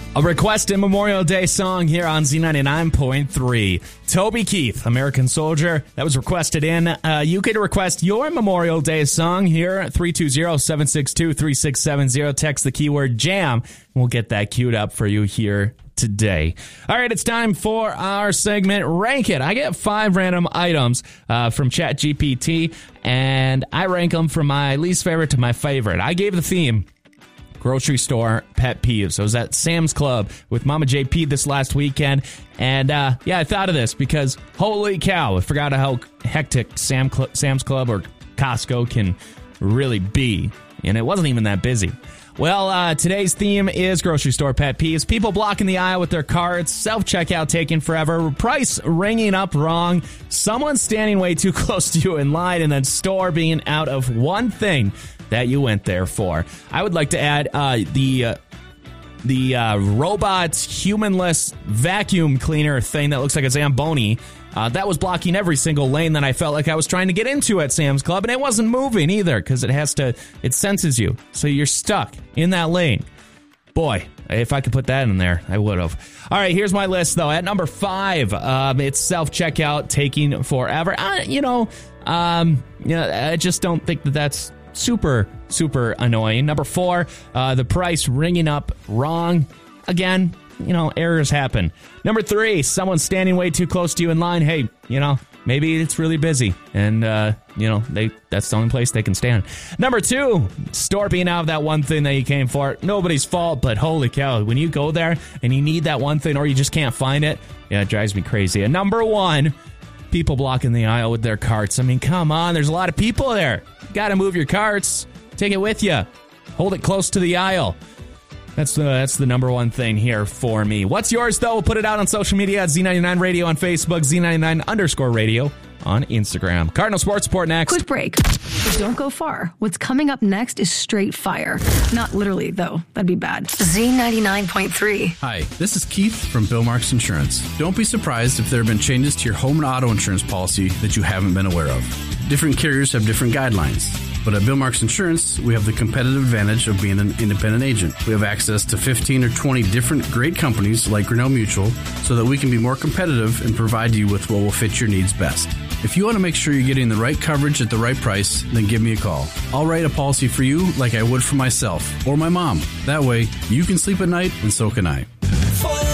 A requested Memorial Day song here on Z99.3. Toby Keith, American Soldier. That was requested in. You can request your Memorial Day song here at 320-762-3670. Text the keyword JAM. We'll get that queued up for you here today. All right, it's time for our segment, Rank It. I get 5 random items from ChatGPT, and I rank them from my least favorite to my favorite. I gave the theme grocery store pet peeves. I was at Sam's Club with Mama JP this last weekend, and I thought of this because holy cow, I forgot how hectic Sam's Club or Costco can really be, and it wasn't even that busy. Well, today's theme is grocery store pet peeves. People blocking the aisle with their carts, self-checkout taking forever, price ringing up wrong, someone standing way too close to you in line, and then store being out of one thing that you went there for. I would like to add the robot humanless vacuum cleaner thing that looks like a Zamboni. That was blocking every single lane that I felt like I was trying to get into at Sam's Club, and it wasn't moving either because it senses you, so you're stuck in that lane. Boy, if I could put that in there, I would have. All right, here's my list, though. At number 5, it's self-checkout taking forever. I just don't think that's super, super annoying. Number 4, the price ringing up wrong. Again, errors happen. Number 3, someone standing way too close to you in line. Hey, maybe it's really busy and, that's the only place they can stand. Number 2, store being out of that one thing that you came for. Nobody's fault, but holy cow, when you go there and you need that one thing or you just can't find it, it drives me crazy. And number 1, people blocking the aisle with their carts. I mean, come on, there's a lot of people there. You got to move your carts. Take it with you. Hold it close to the aisle. That's the number 1 thing here for me. What's yours, though? We'll put it out on social media at Z99 Radio on Facebook, Z99_radio on Instagram. Cardinal Sports Report next. Quick break. But don't go far. What's coming up next is straight fire. Not literally, though. That'd be bad. Z99.3. Hi, this is Keith from Bill Marks Insurance. Don't be surprised if there have been changes to your home and auto insurance policy that you haven't been aware of. Different carriers have different guidelines. But at Bill Marks Insurance, we have the competitive advantage of being an independent agent. We have access to 15 or 20 different great companies like Grinnell Mutual so that we can be more competitive and provide you with what will fit your needs best. If you want to make sure you're getting the right coverage at the right price, then give me a call. I'll write a policy for you like I would for myself or my mom. That way, you can sleep at night and so can I.